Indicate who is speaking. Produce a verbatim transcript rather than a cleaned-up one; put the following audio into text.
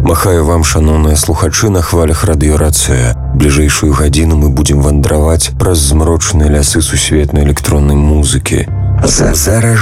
Speaker 1: Махаю вам, шаноўныя слухачы, на хвалях радыёрацыя. Бліжэйшую гадзіну мы будзем вандраваць праз змрочныя лясы сусветнай электроннай музыкі. За зараз